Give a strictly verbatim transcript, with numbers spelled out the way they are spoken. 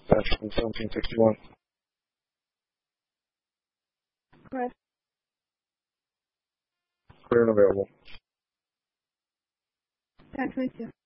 Patrick seventeen sixty-one. Correct. Clear and available. ten twenty-two.